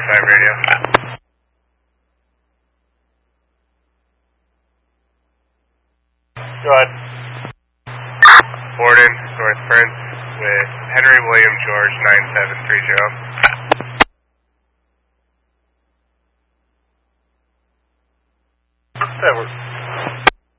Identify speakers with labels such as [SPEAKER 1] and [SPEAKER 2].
[SPEAKER 1] 5 radio. Go ahead. Borden, North Prince, with Henry William George 9730. That works.